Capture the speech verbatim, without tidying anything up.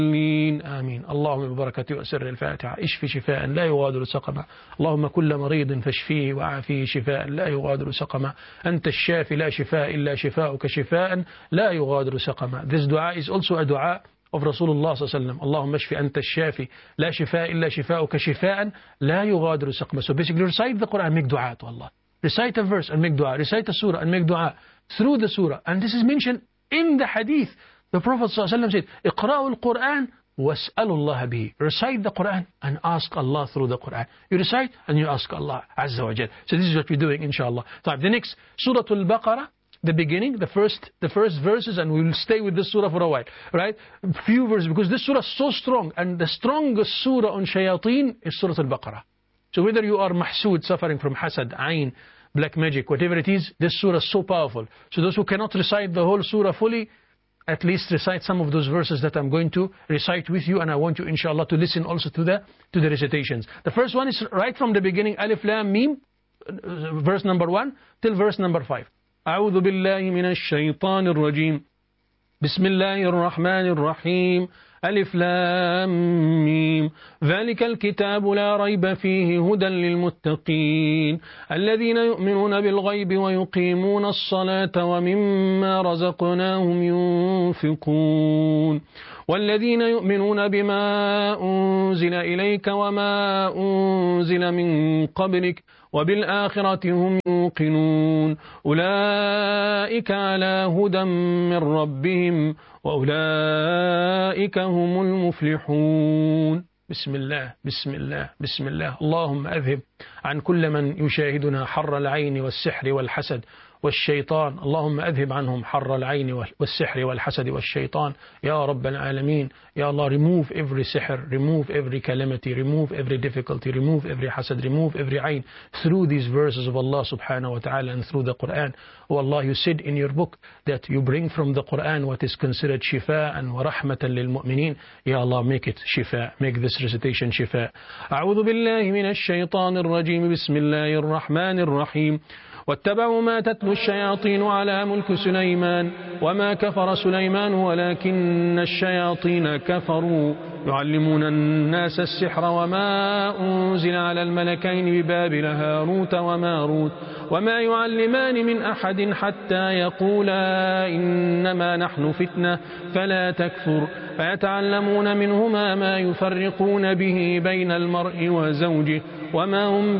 آمين. اللهم ببركة وسر الفاتحة اشف شفاء لا يغادر سقما. اللهم كل مريض فاشفيه وعافيه شفاء لا يغادر سقما. أنت الشافي لا شفاء إلا شفاؤك شفاء لا يغادر سقما. This dua is also a dua of Rasulullah صلى الله عليه وسلم. اللهم اشف أنت الشافي لا شفاء إلا شفاؤك شفاء لا يغادر سقما. So basically recite the Quran, make dua to Allah. Recite a verse and make dua. Recite a surah and make dua through the surah. And this is mentioned in the hadith. The Prophet صلى الله عليه وسلم said, اقرأوا القرآن واسألوا الله به. Recite the Quran and ask Allah through the Quran. You recite and you ask Allah Azza wa Jal. So this is what we're doing, inshallah. So the next, Surah Al-Baqarah, the beginning, the first, the first verses, and we will stay with this surah for a while, right? Few verses, because this surah is so strong, and the strongest surah on shayateen is Surah Al-Baqarah. So whether you are mahsood, suffering from hasad, ayn, black magic, whatever it is, this surah is so powerful. So those who cannot recite the whole surah fully, at least recite some of those verses that I'm going to recite with you, and I want you, inshallah, to listen also to the to the recitations. The first one is right from the beginning, Alif Lam Mim, verse number one till verse number five. أعوذ بالله من الشيطان الرجيم بسم الله الرحمن الرحيم ألف لام ميم ذلك الكتاب لا ريب فيه هدى للمتقين الذين يؤمنون بالغيب ويقيمون الصلاة ومما رزقناهم ينفقون والذين يؤمنون بما أنزل إليك وما أنزل من قبلك وبالآخرة هم يوقنون أولئك على هدى من ربهم وأولئك هم المفلحون. بسم الله بسم الله بسم الله. اللهم أذهب عن كل من يشاهدنا حر العين والسحر والحسد والشيطان. اللهم أذهب عنهم حر العين والسحر والحسد والشيطان يا رب العالمين. يا الله, remove every sihr, remove every calamity, remove every difficulty, remove every hasad, remove every ayn through these verses of Allah subhanahu wa ta'ala and through the Quran. Oh Allah, you said in your book that you bring from the Quran what is considered shifa and wa rahmatan lil mu'mineen. Ya Allah, make it shifa, make this recitation shifa. أعوذ بالله من الشيطان الرجيم بسم الله الرحمن الرحيم واتبعوا ما تتلو الشياطين على ملك سليمان وما كفر سليمان ولكن الشياطين كفروا يعلمون الناس السحر وما أنزل على الملكين ببابل هاروت وماروت وما يعلمان من أحد حتى يقولا إنما نحن فتنة فلا تكفر فيتعلمون منهما ما يفرقون به بين المرء وزوجه وما هم